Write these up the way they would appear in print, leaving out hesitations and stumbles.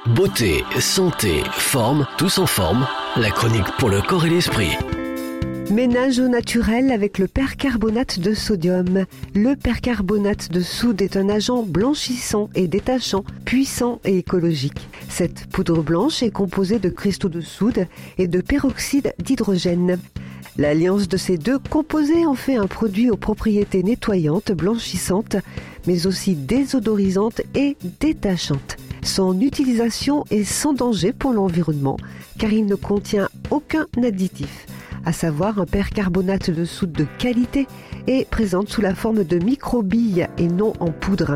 Beauté, santé, forme, tous en forme. La chronique pour le corps et l'esprit. Ménage au naturel avec le percarbonate de sodium. Le percarbonate de soude est un agent blanchissant et détachant, puissant et écologique. Cette poudre blanche est composée de cristaux de soude et de peroxyde d'hydrogène. L'alliance de ces deux composés en fait un produit aux propriétés nettoyantes, blanchissantes, mais aussi désodorisantes et détachantes. Son utilisation est sans danger pour l'environnement car il ne contient aucun additif, à savoir un percarbonate de soude de qualité et présente sous la forme de microbilles et non en poudre.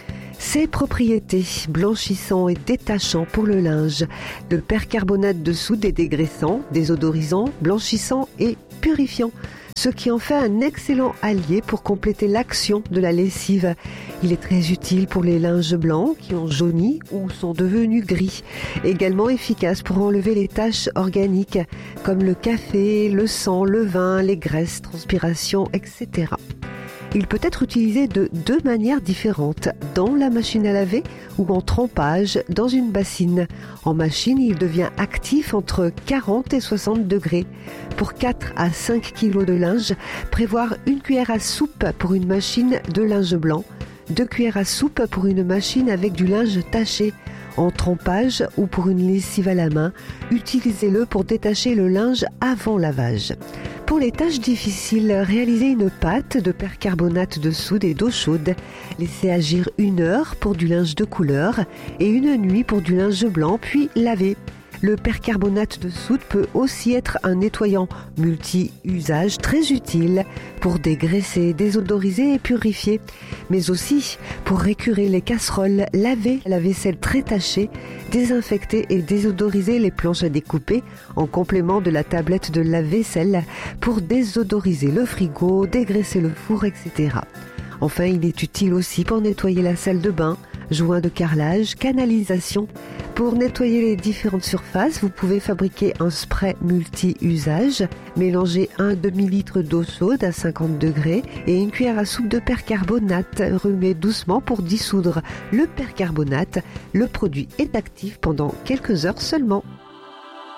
Ses propriétés blanchissant et détachant pour le linge. Le percarbonate de soude est dégraissant, désodorisant, blanchissant et purifiant, ce qui en fait un excellent allié pour compléter l'action de la lessive. Il est très utile pour les linges blancs qui ont jauni ou sont devenus gris. Également efficace pour enlever les taches organiques comme le café, le sang, le vin, les graisses, transpiration, etc. Il peut être utilisé de deux manières différentes, dans la machine à laver ou en trempage dans une bassine. En machine, il devient actif entre 40 et 60 degrés. Pour 4 à 5 kg de linge, prévoir une cuillère à soupe pour une machine de linge blanc, 2 cuillères à soupe pour une machine avec du linge taché. En trempage ou pour une lessive à la main, utilisez-le pour détacher le linge avant lavage. Pour les tâches difficiles, réalisez une pâte de percarbonate de soude et d'eau chaude. Laissez agir 1 heure pour du linge de couleur et 1 nuit pour du linge blanc, puis lavez. Le percarbonate de soude peut aussi être un nettoyant multi-usage très utile pour dégraisser, désodoriser et purifier, mais aussi pour récurer les casseroles, laver la vaisselle très tachée, désinfecter et désodoriser les planches à découper en complément de la tablette de lave-vaisselle pour désodoriser le frigo, dégraisser le four, etc. Enfin, il est utile aussi pour nettoyer la salle de bain, joints de carrelage, canalisation. Pour nettoyer les différentes surfaces, vous pouvez fabriquer un spray multi-usage. Mélangez un demi-litre d'eau chaude à 50 degrés et une cuillère à soupe de percarbonate. Remuez doucement pour dissoudre le percarbonate. Le produit est actif pendant quelques heures seulement.